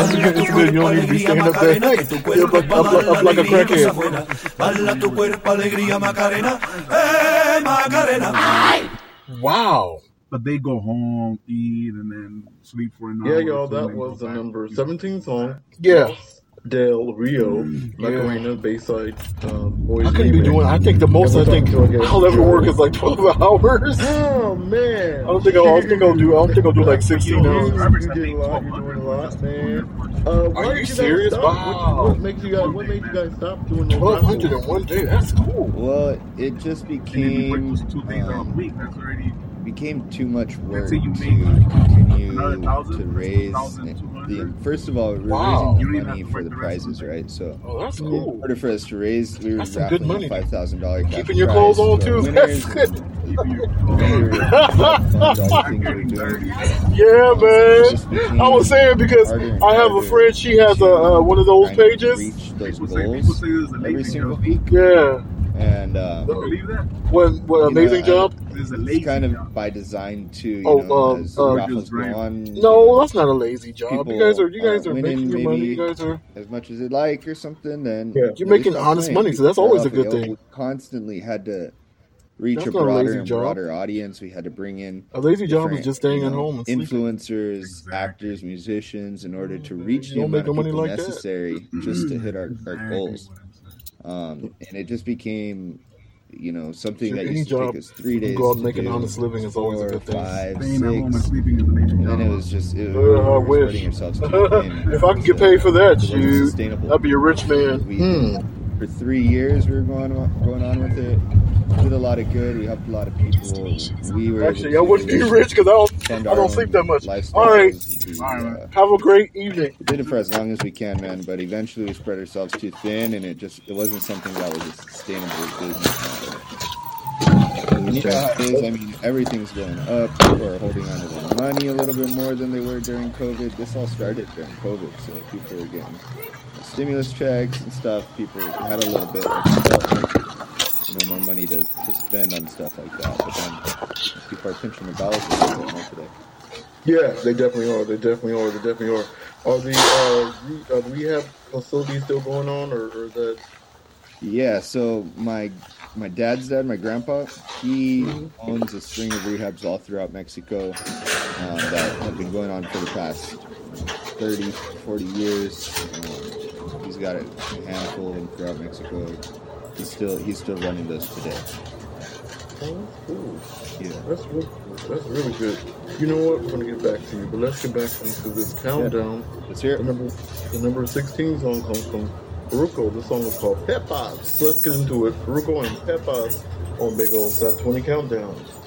It's good. You don't need to be standing up there. Like, up like a crackhead. Bala tu cuerpo, alegría, Macarena. Macarena. Wow. But they go home, eat, and then sleep for an hour. Yeah, y'all, that was the number 17 song. Yeah. Del Rio, Macarena, Bayside, Boys. I couldn't be doing. I think the most I'll ever work is like 12 hours. Oh man! I don't think I'll do like 16 hours. You're doing a lot, man. Are you serious? Wow. What made you guys stop doing that? 1,200 in one day. That's cool. Well, it just became too much work to continue to raise. First of all, we were raising money for the prizes, right? So, that's cool. In order for us to raise, we were raffling a $5,000 cash keeping your clothes on too. That's good. Yeah, man. I was saying because I have a friend. She has one of those pages. Reach those goals every single week. Yeah. And what amazing job. It's kind of by design too. As raffles go on. No, that's not a lazy job. You guys are making your money. You guys are as much as they like or something. Then you're making honest money, so that's always a good thing. We constantly had to reach a broader and broader audience. We had to bring in a lazy job is just staying at home and influencers, actors, musicians, in order to reach the amount of people necessary just to hit our goals. And it just became, something that used to take us 3 days. Go out and make an honest living is always a good thing. 5, 6, and then it was just I wish. If I could get paid for that, I'd be a rich man. For 3 years, we were going on with it. We did a lot of good. We helped a lot of people. I wouldn't be rich because I don't sleep that much. All right. Have a great evening. We did it for as long as we can, man. But eventually, we spread ourselves too thin, and it wasn't something that was a sustainable business model. Everything's going up. People are holding on to their money a little bit more than they were during COVID. This all started during COVID, so people were getting stimulus checks and stuff. People had a little bit more money to spend on stuff like that. But then people are pinching their dollars a little bit more today. Yeah, they definitely are. Are the rehab facilities still going on, or is that? Yeah, so my dad's dad, my grandpa, he owns a string of rehabs all throughout Mexico that have been going on for the past 30, 40 years. He's got a handful of them throughout Mexico. He's still running those today. Oh, cool. Yeah. That's really good. You know what? We're going to get back to you, but let's get back into this countdown. Yeah. Let's hear it. The number 16 song comes from Farruko. This song is called Pepas. Let's get into it. Farruko and Pepas on Big Ol' Top 20 Countdown.